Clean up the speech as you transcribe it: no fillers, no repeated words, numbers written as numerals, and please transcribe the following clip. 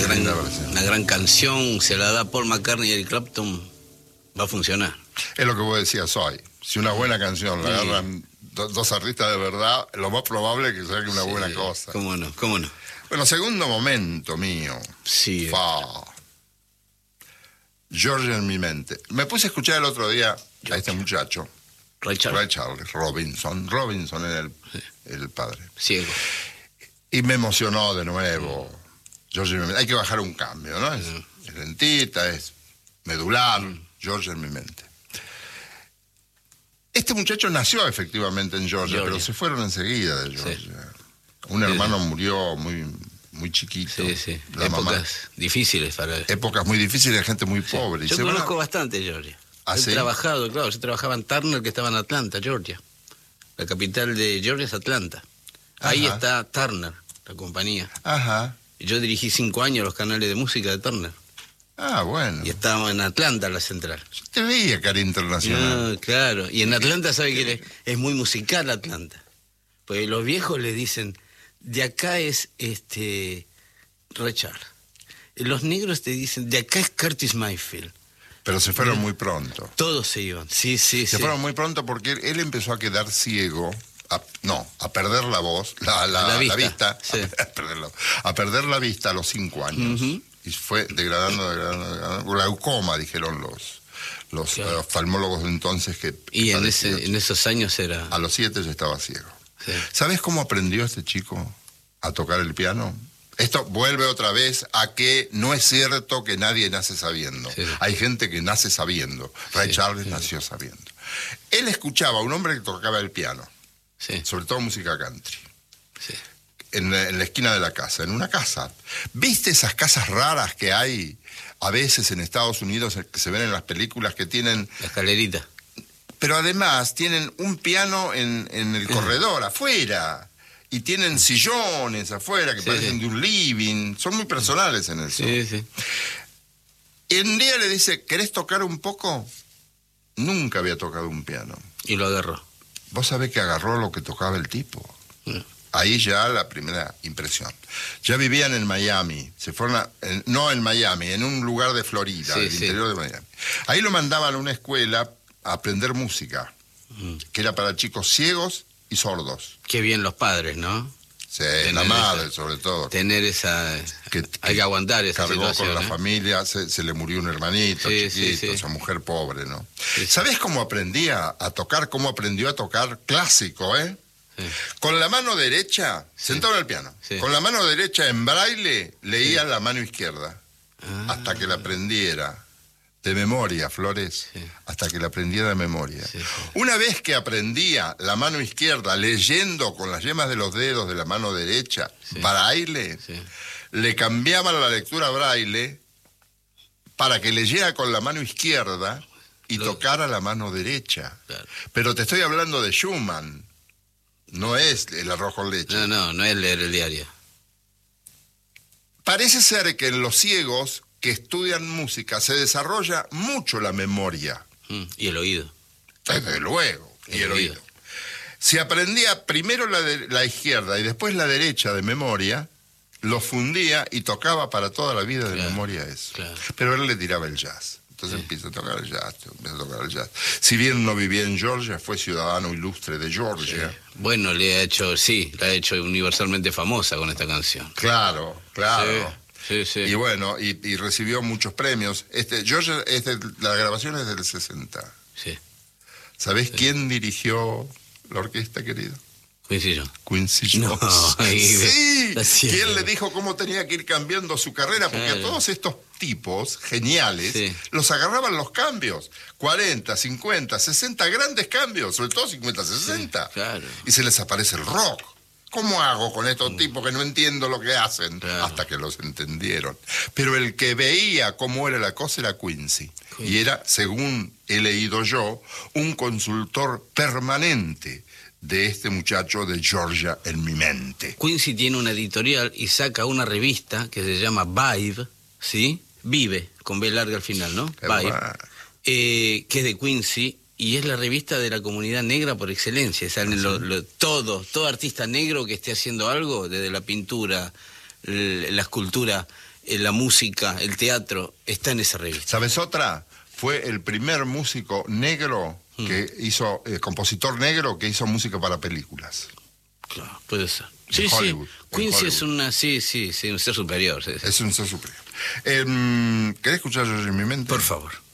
una gran canción, se la da Paul McCartney y Eric Clapton, va a funcionar. Es lo que vos decías hoy. Si una buena canción la agarran dos artistas de verdad, lo más probable es que salga una buena cosa. ¿Cómo no? ¿Cómo no? Bueno, segundo momento mío. Sí. Georgia en mi mente. Me puse a escuchar el otro día a este muchacho. Ray Charles Robinson. Robinson era el padre. Ciego. Y me emocionó de nuevo. Georgia en mi mente. Hay que bajar un cambio, ¿no? Es lentita, es medular. Georgia en mi mente. Este muchacho nació efectivamente en Georgia, pero se fueron enseguida de Georgia. Un hermano murió muy chiquito. Sí. Épocas difíciles para él. Épocas muy difíciles, gente muy pobre. Yo conozco bastante Georgia. He trabajado, claro, yo trabajaba en Turner, que estaba en Atlanta, Georgia. La capital de Georgia es Atlanta. Ahí está Turner, la compañía. Ajá. Y yo dirigí 5 años los canales de música de Turner. Ah, bueno. Y estábamos en Atlanta, la central. Yo te veía, cara internacional. No, claro. Y en Atlanta, ¿sabe que es muy musical Atlanta? Porque los viejos le dicen, de acá es Ray Charles. Los negros te dicen, de acá es Curtis Mayfield. Pero se fueron muy pronto. Todos se iban, sí. Se fueron muy pronto porque él empezó a quedar ciego, a perder la voz, la vista. Sí. A perder la vista a los 5 años. Y fue degradando. Glaucoma, dijeron los oftalmólogos de entonces. Y en esos años era... A los 7 ya estaba ciego. Sí. ¿Sabes cómo aprendió este chico a tocar el piano? Esto vuelve otra vez a que no es cierto que nadie nace sabiendo. Sí. Hay gente que nace sabiendo. Ray Charles nació sabiendo. Él escuchaba a un hombre que tocaba el piano, sobre todo música country, en la esquina de la casa, en una casa. ¿Viste esas casas raras que hay a veces en Estados Unidos, que se ven en las películas, que tienen... La escalerita. Pero además tienen un piano en el corredor, afuera. Y tienen sillones afuera que parecen de un living. Son muy personales en eso. Y un día le dice, ¿querés tocar un poco? Nunca había tocado un piano. Y lo agarró. Vos sabés que agarró lo que tocaba el tipo. Ahí ya la primera impresión. Ya vivían en Miami. Se fueron no en Miami, en un lugar de Florida, del interior de Miami. Ahí lo mandaban a una escuela a aprender música, que era para chicos ciegos y sordos. Qué bien los padres, ¿no? Sí, la madre sobre todo. Tener esa... hay que aguantar esa situación. Cargó con la familia, se le murió un hermanito chiquito, esa mujer pobre, ¿no? ¿Sabés cómo aprendía a tocar? ¿Cómo aprendió a tocar clásico, Con la mano derecha, sentado en el piano, con la mano derecha en braille, leía la mano izquierda, hasta que la aprendiera. De memoria, Flores, hasta que la aprendía de memoria. Una vez que aprendía la mano izquierda leyendo con las yemas de los dedos de la mano derecha, braille, le cambiaban la lectura braille para que leyera con la mano izquierda y tocara la mano derecha. Claro. Pero te estoy hablando de Schumann, no es el arroz con leche. No es leer el diario. Parece ser que en los ciegos que estudian música se desarrolla mucho la memoria. Y el oído. Desde luego, y el oído. Si aprendía primero la izquierda y después la derecha de memoria, lo fundía y tocaba para toda la vida de memoria eso. Claro. Pero él le tiraba el jazz. Entonces empieza a tocar el jazz, Si bien no vivía en Georgia, fue ciudadano ilustre de Georgia. Bueno, la ha hecho universalmente famosa con esta canción. Claro. Sí. Y bueno, y recibió muchos premios. Georgia, la grabación es del 60. Sí. ¿Sabés quién dirigió la orquesta, querido? Quincy Jones. Quincy Jones. No, sí. ¿Quién le dijo cómo tenía que ir cambiando su carrera? Porque a todos estos tipos geniales los agarraban los cambios. 40, 50, 60 grandes cambios, sobre todo 50, 60. Claro. Y se les aparece el rock. ¿Cómo hago con estos tipos que no entiendo lo que hacen? Claro. Hasta que los entendieron. Pero el que veía cómo era la cosa era Quincy. Y era, según he leído yo, un consultor permanente de este muchacho de Georgia en mi mente. Quincy tiene una editorial y saca una revista que se llama Vibe, ¿sí? Vive, con B larga al final, ¿no? Vibe, que es de Quincy. Y es la revista de la comunidad negra por excelencia. Salen todo artista negro que esté haciendo algo, desde la pintura, la escultura, la música, el teatro, está en esa revista. ¿Sabes otra? Fue el primer músico negro que hizo, compositor negro que hizo música para películas. Claro, puede ser. Sí, Hollywood, sí. Quincy es una, sí, un ser superior. Sí. Es un ser superior. ¿Querés escuchar Yo en mi mente? Por favor.